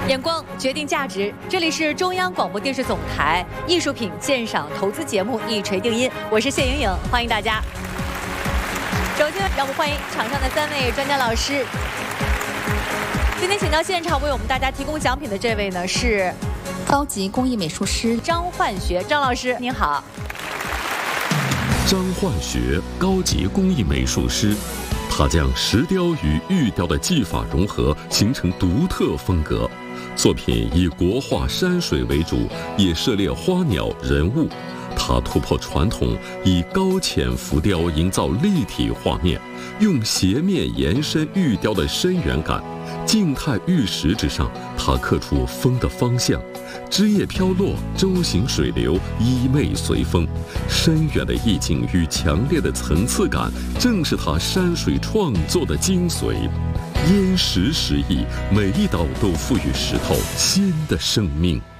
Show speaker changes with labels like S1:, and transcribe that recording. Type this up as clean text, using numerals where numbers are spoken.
S1: 眼光决定价值，这里是中央广播电视总台艺术品鉴赏投资节目《一锤定音》，我是谢莹莹，欢迎大家。首先，让我们欢迎场上的3位专家老师。今天请到现场为我们大家提供奖品的这位呢是
S2: 高级工艺美术师
S1: 张焕学，张老师您好。
S3: 张焕学，高级工艺美术师。他将石雕与玉雕的技法融合，形成独特风格。作品以国画山水为主，也涉猎花鸟人物。他突破传统，以高浅浮雕营造立体画面，用斜面延伸玉雕的深远感。静态玉石之上，他刻出风的方向，枝叶飘落，舟行水流，衣袂随风。深远的意境与强烈的层次感，正是他山水创作的精髓。烟石石意，每一刀都赋予石头新的生命。